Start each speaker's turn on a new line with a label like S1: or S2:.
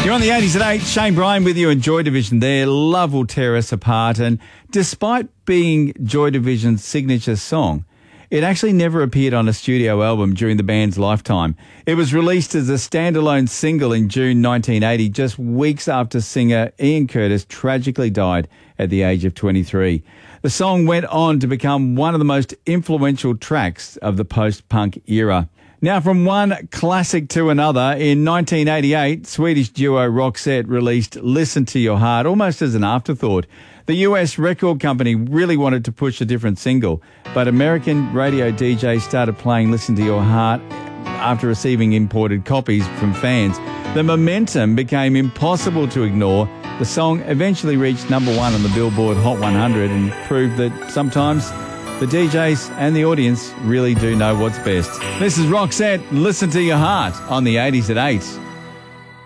S1: You're on the 80s at 8. Shane Bryan with you in Joy Division there. Love Will Tear Us Apart. And despite being Joy Division's signature song, it actually never appeared on a studio album during the band's lifetime. It was released as a standalone single in June 1980, just weeks after singer Ian Curtis tragically died at the age of 23. The song went on to become one of the most influential tracks of the post-punk era. Now, from one classic to another, in 1988, Swedish duo Roxette released Listen to Your Heart almost as an afterthought. The US record company really wanted to push a different single, but American radio DJs started playing Listen to Your Heart after receiving imported copies from fans. The momentum became impossible to ignore. The song eventually reached number 1 on the Billboard Hot 100 and proved that sometimes the DJs and the audience really do know what's best. This is Roxette, Listen to Your Heart on the 80s at 8.